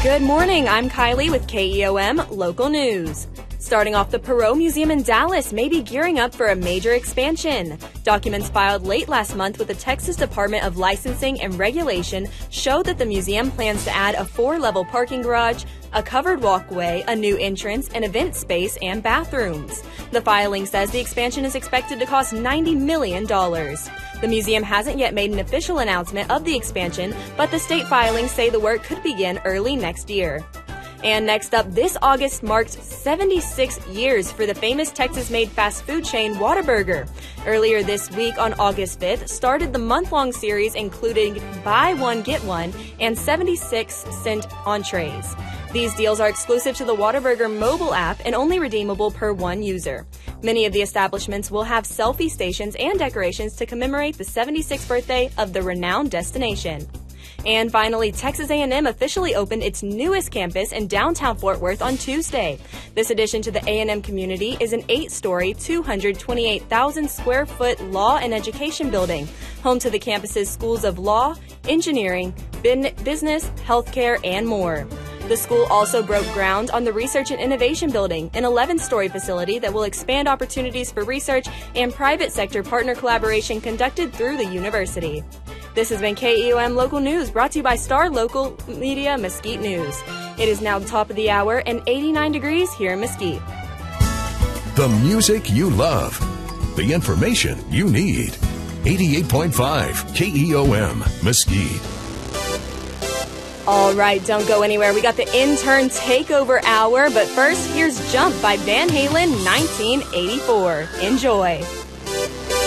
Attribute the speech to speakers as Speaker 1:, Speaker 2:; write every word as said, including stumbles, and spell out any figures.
Speaker 1: Good morning, I'm Kylie with K E O M Local News. Starting off, the Perot Museum in Dallas may be gearing up for a major expansion. Documents filed late last month with the Texas Department of Licensing and Regulation show that the museum plans to add a four-level parking garage, a covered walkway, a new entrance, an event space, and bathrooms. The filing says the expansion is expected to cost ninety million dollars. The museum hasn't yet made an official announcement of the expansion, but the state filings say the work could begin early next year. And next up, this August marked seventy-six years for the famous Texas-made fast food chain Whataburger. Earlier this week, on August fifth, started the month-long series including Buy One, Get One and seventy-six cent entrees. These deals are exclusive to the Whataburger mobile app and only redeemable per one user. Many of the establishments will have selfie stations and decorations to commemorate the seventy-sixth birthday of the renowned destination. And finally, Texas A and M officially opened its newest campus in downtown Fort Worth on Tuesday. This addition to the A and M community is an eight-story, two hundred twenty-eight thousand square foot law and education building, home to the campus's schools of law, engineering, business, healthcare, and more. The school also broke ground on the Research and Innovation Building, an eleven-story facility that will expand opportunities for research and private sector partner collaboration conducted through the university. This has been K E O M Local News, brought to you by Star Local Media Mesquite News. It is now the top of the hour and eighty-nine degrees here in Mesquite.
Speaker 2: The music you love. The information you need. eighty-eight point five K E O M Mesquite.
Speaker 1: All right, don't go anywhere. We got the intern takeover hour, but first, here's Jump by Van Halen nineteen eighty-four. Enjoy.